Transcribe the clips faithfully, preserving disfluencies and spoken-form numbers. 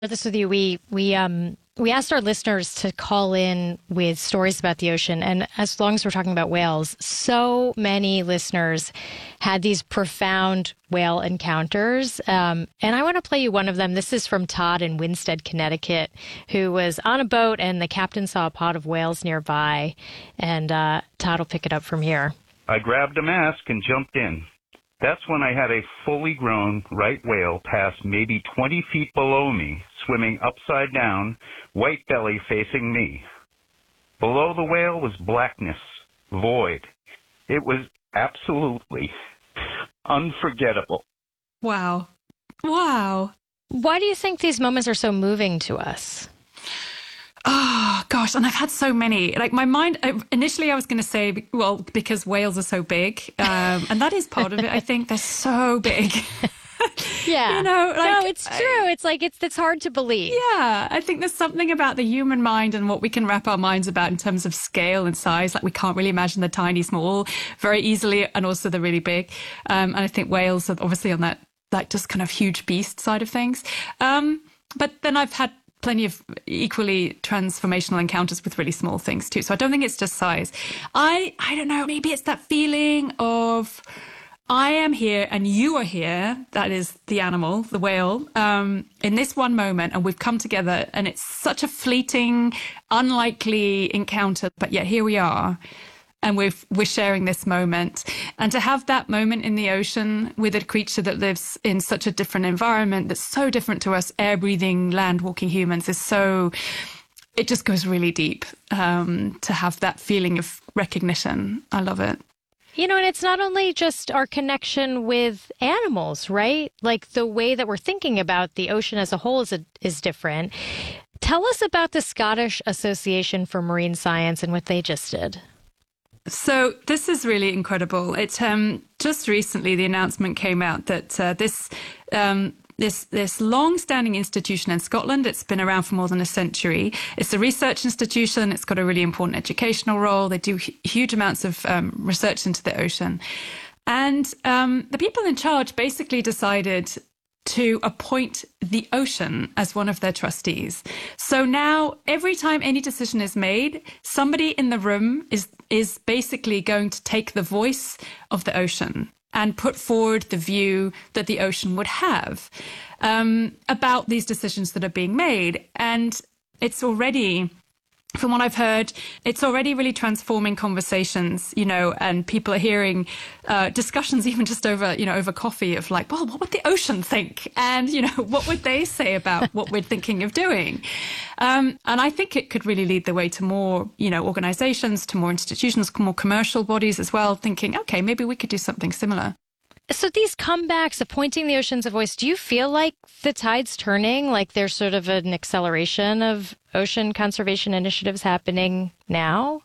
this with you. We we um we asked our listeners to call in with stories about the ocean, and as long as we're talking about whales, so many listeners had these profound whale encounters. Um, and I want to play you one of them. This is from Todd in Winstead, Connecticut, who was on a boat and the captain saw a pod of whales nearby. And uh, Todd will pick it up from here. I grabbed a mask and jumped in. That's when I had a fully grown right whale pass maybe twenty feet below me, swimming upside down, white belly facing me. Below the whale was blackness, void. It was absolutely unforgettable. Wow. Wow. Why do you think these moments are so moving to us? Oh, gosh. And I've had so many. Like my mind, initially I was going to say, well, because whales are so big. Um, and that is part of it. I think they're so big. Yeah. You know, like, no, it's true. It's like, it's, it's hard to believe. Yeah. I think there's something about the human mind and what we can wrap our minds about in terms of scale and size. Like we can't really imagine the tiny small very easily and also the really big. Um, and I think whales are obviously on that, like just kind of huge beast side of things. Um, but then I've had plenty of equally transformational encounters with really small things too. So I don't think it's just size. I, I don't know, maybe it's that feeling of I am here and you are here. That is the animal, the whale, um, in this one moment. And we've come together and it's such a fleeting, unlikely encounter. But yet here we are. And we're, we're sharing this moment. And to have that moment in the ocean with a creature that lives in such a different environment that's so different to us, air-breathing, land-walking humans is so, it just goes really deep um, to have that feeling of recognition. I love it. You know, and it's not only just our connection with animals, right? Like the way that we're thinking about the ocean as a whole is, a, is different. Tell us about the Scottish Association for Marine Science and what they just did. So this is really incredible. It's um, just recently the announcement came out that uh, this um, this this long-standing institution in Scotland, it's been around for more than a century. It's a research institution. It's got a really important educational role. They do h- huge amounts of um, research into the ocean. And um, the people in charge basically decided to appoint the ocean as one of their trustees. So now every time any decision is made, somebody in the room is is basically going to take the voice of the ocean and put forward the view that the ocean would have um, about these decisions that are being made. And it's already, from what I've heard, it's already really transforming conversations, you know, and people are hearing uh, discussions even just over, you know, over coffee of like, well, what would the ocean think? And, you know, what would they say about what we're thinking of doing? Um, and I think it could really lead the way to more, you know, organizations, to more institutions, more commercial bodies as well, thinking, okay, maybe we could do something similar. So these comebacks, appointing the oceans a voice, do you feel like the tide's turning? Like there's sort of an acceleration of ocean conservation initiatives happening now?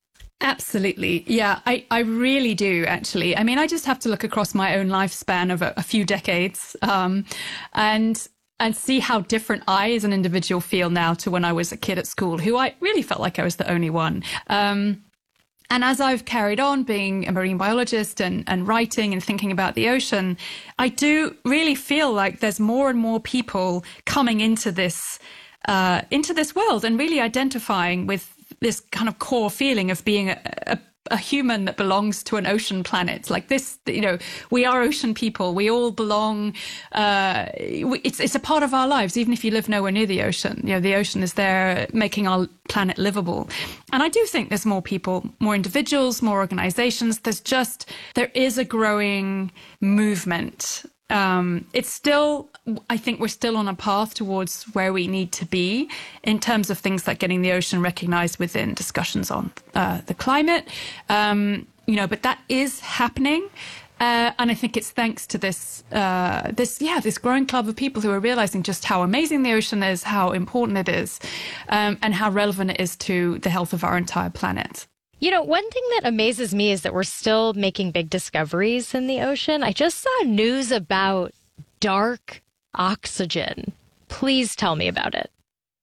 Absolutely. Yeah, I, I really do, actually. I mean, I just have to look across my own lifespan of a, a few decades um, and and see how different I as an individual feel now to when I was a kid at school, who I really felt like I was the only one. Um And as I've carried on being a marine biologist and, and writing and thinking about the ocean, I do really feel like there's more and more people coming into this uh, into this world and really identifying with this kind of core feeling of being a, a, a human that belongs to an ocean planet. Like this, you know, we are ocean people. We all belong. Uh, it's it's a part of our lives, even if you live nowhere near the ocean. You know, the ocean is there making our planet livable. And I do think there's more people, more individuals, more organizations. There's just, there is a growing movement. Um, it's still, I think we're still on a path towards where we need to be in terms of things like getting the ocean recognized within discussions on uh, the climate. Um, you know, but that is happening. Uh, and I think it's thanks to this, uh, this, yeah, this growing club of people who are realizing just how amazing the ocean is, how important it is, um, and how relevant it is to the health of our entire planet. You know, one thing that amazes me is that we're still making big discoveries in the ocean. I just saw news about dark oxygen. Please tell me about it.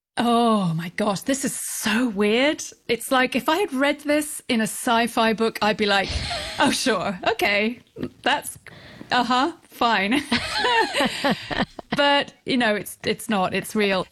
Oh my gosh, this is so weird. It's like if I had read this in a sci-fi book, I'd be like, oh, sure. Okay, that's, uh-huh, fine. but you know, it's it's not. It's real.